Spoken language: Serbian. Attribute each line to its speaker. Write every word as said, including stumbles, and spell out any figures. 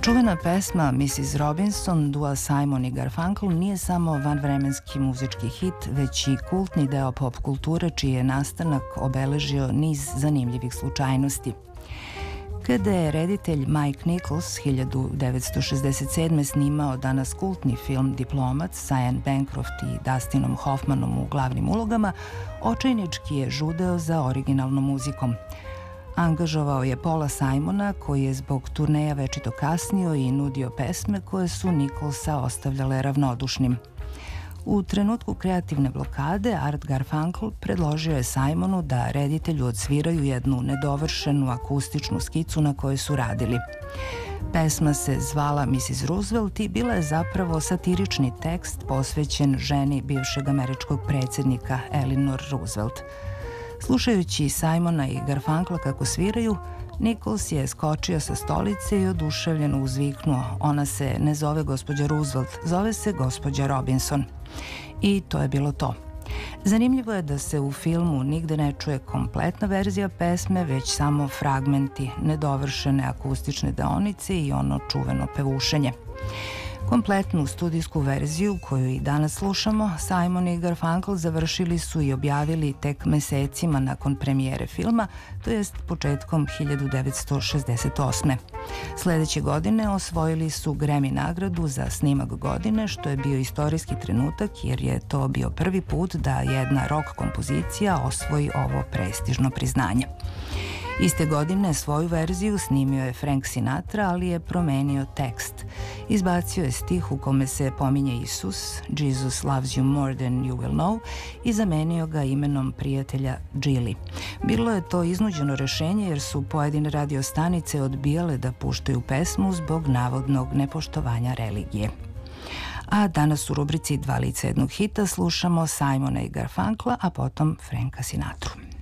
Speaker 1: Čuvena pesma missis Robinson, duo Simon i Garfunkel, nije samo vanvremenski muzički hit, već i kultni deo pop kulture čiji je nastanak obeležio niz zanimljivih slučajnosti. Kada je reditelj Mike Nichols hiljadu devetsto šezdeset sedme snimao danas kultni film Diplomat sa Anne Bancroft i Dustinom Hoffmanom u glavnim ulogama, očajnički je žudeo za originalnom muzikom. Angažovao je Paula Simona, koji je zbog turneja večito kasnio i nudio pesme koje su Nicholsa ostavljale ravnodušnim. U trenutku kreativne blokade Art Garfunkel predložio je Simonu da reditelju odsviraju jednu nedovršenu akustičnu skicu na kojoj su radili. Pesma se zvala missis Roosevelt i bila je zapravo satirični tekst posvećen ženi bivšeg američkog predsjednika Eleanor Roosevelt. Slušajući Simona i Garfunkla kako sviraju, Nichols je skočio sa stolice i oduševljeno uzviknuo: "Ona se ne zove gospođa Roosevelt, zove se gospođa Robinson." I to je bilo to. Zanimljivo je da se u filmu nigde ne čuje kompletna verzija pesme, već samo fragmenti, nedovršene akustične deonice i ono čuveno pevušenje. Kompletnu studijsku verziju, koju i danas slušamo, Simon i Garfunkel završili su i objavili tek mesecima nakon premijere filma, to jest početkom hiljadu devetsto šezdeset osme. Sledeće godine osvojili su Grammy nagradu za snimak godine, što je bio istorijski trenutak jer je to bio prvi put da jedna rock kompozicija osvoji ovo prestižno priznanje. Iste godine svoju verziju snimio je Frank Sinatra, ali je promenio tekst. Izbacio je stih u kome se pominje Isus, Jesus loves you more than you will know, i zamenio ga imenom prijatelja Gilly. Bilo je to iznuđeno rešenje jer su pojedine radio stanice odbijale da puštaju pesmu zbog navodnog nepoštovanja religije. A danas u rubrici Dva lica jednog hita slušamo Simona i Garfunkla, a potom Franka Sinatru.